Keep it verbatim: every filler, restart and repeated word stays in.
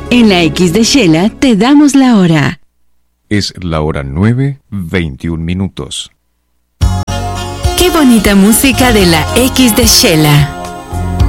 En la X de Shela te damos la hora. Es la hora nueve, veintiún minutos. Qué bonita música de la X de Shela.